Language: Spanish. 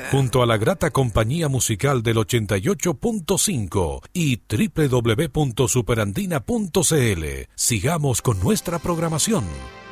junto a la grata compañía musical del 88.5 y www.superandina.cl. Sigamos con nuestra programación.